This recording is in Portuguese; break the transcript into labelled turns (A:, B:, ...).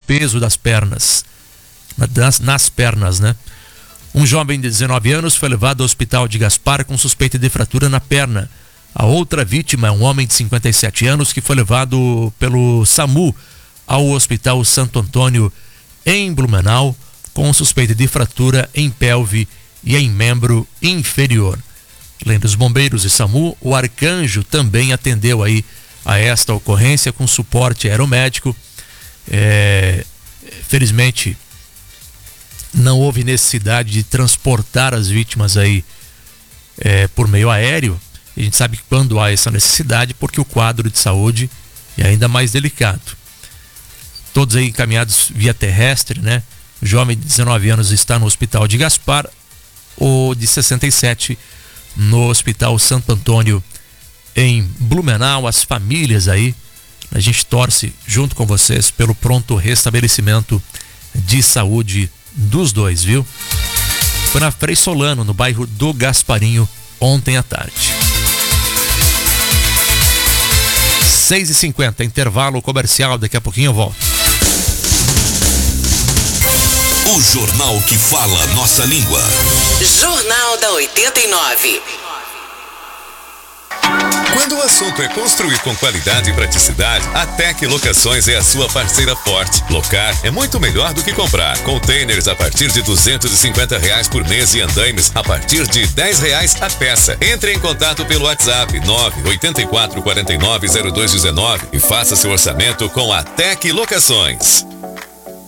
A: peso das pernas, nas pernas, né? Um jovem de 19 anos foi levado ao hospital de Gaspar com suspeita de fratura na perna. A outra vítima é um homem de 57 anos que foi levado pelo SAMU ao Hospital Santo Antônio, em Blumenau, com suspeita de fratura em pelve e em membro inferior. Além dos bombeiros e SAMU, o Arcanjo também atendeu aí a esta ocorrência com suporte aeromédico. Felizmente, não houve necessidade de transportar as vítimas aí por meio aéreo. A gente sabe que quando há essa necessidade, porque o quadro de saúde é ainda mais delicado. Todos aí encaminhados via terrestre, né? O jovem de 19 anos está no Hospital de Gaspar, o de 67 no Hospital Santo Antônio, em Blumenau. As famílias aí, a gente torce junto com vocês pelo pronto restabelecimento de saúde dos dois, viu? Foi na Frei Solano, no bairro do Gasparinho, ontem à tarde. 6h50, intervalo comercial, daqui a pouquinho eu volto.
B: O jornal que fala nossa língua.
C: Jornal da 89.
D: Quando o assunto é construir com qualidade e praticidade, a Tec Locações é a sua parceira forte. Locar é muito melhor do que comprar. Containers a partir de R$250 por mês e andaimes a partir de R$10 a peça. Entre em contato pelo WhatsApp 984490219 e faça seu orçamento com a Tec Locações.